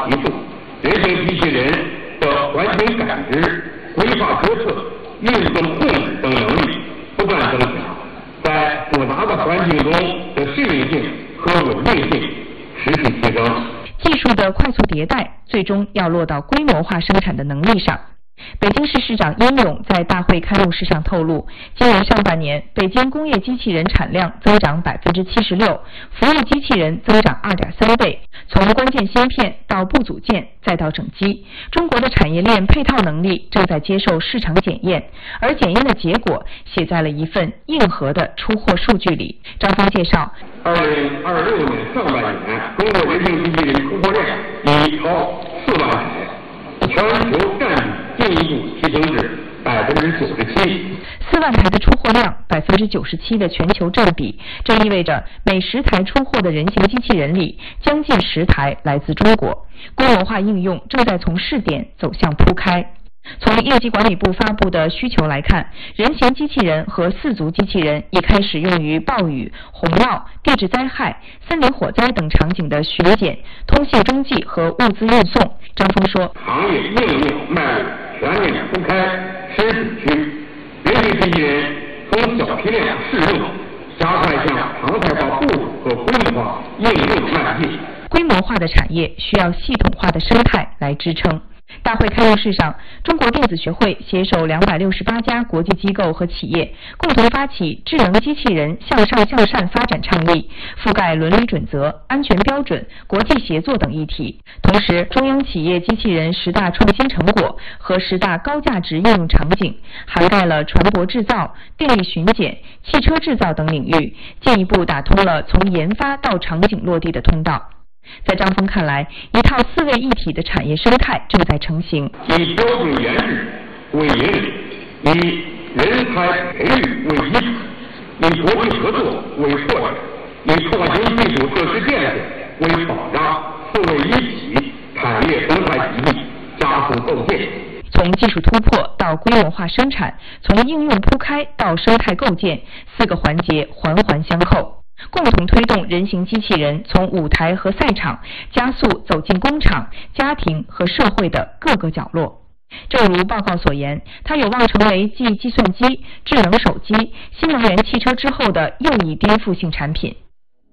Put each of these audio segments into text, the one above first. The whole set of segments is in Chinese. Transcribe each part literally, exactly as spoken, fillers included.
提速、人形机器人的环境感知、规划决策、运动控制等能力不断增强，在复杂的环境中的适应性和稳定性持续提升。 技术的快速迭代，最终要落到规模化生产的能力上。北京市市长殷勇在大会开幕式上透露，今年上半年北京工业机器人产量增长百分之七十六，服务机器人增长二点三倍。从关键芯片到部组件再到整机，中国的产业链配套能力正在接受市场检验，而检验的结果写在了一份硬核的出货数据里。张峰介绍， 二零二六年上半年，中国人形机器人出货量已超四万台，全球占比进一步提升至百分之九十七。 四万台的出货量，百分之九十七的全球占比，这意味着每十台出货的人形机器人里，将近十台来自中国。规模化应用正在从试点走向铺开。从应急管理部发布的需求来看，人形机器人和四足机器人已开始用于暴雨、洪涝、地质灾害、森林火灾等场景的巡检、通信中继和物资运送。张峰说， 行业应用迈入全面铺开深水区，人形机器人从小批量试用，加快向常态化部署和规模化应用迈进。 规模化的产业需要系统化的生态来支撑。大会开幕式上，中国电子学会携手两百六十八家国际机构和企业，共同发起智能机器人向上向善发展倡议，覆盖伦理准则、安全标准、国际协作等议题。同时，中央企业机器人十大创新成果和十大高价值应用场景，涵盖了船舶制造、电力巡检、汽车制造等领域，进一步打通了从研发到场景落地的通道。在张峰看来，一套四位一体的产业生态正在成型。 以标准研制为引领，以人才培育为基础，以国际合作为拓展，以创新技术设施建设为保障，四位一体产业生态体系加速构建。 从技术突破到规模化生产，从应用铺开到生态构建，四个环节环环相扣，共同推动人形机器人从舞台和赛场加速走进工厂、家庭和社会的各个角落。正如报告所言，它有望成为继计算机、智能手机、新能源汽车之后的又一颠覆性产品。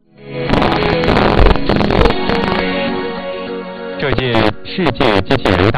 这届世界机器人大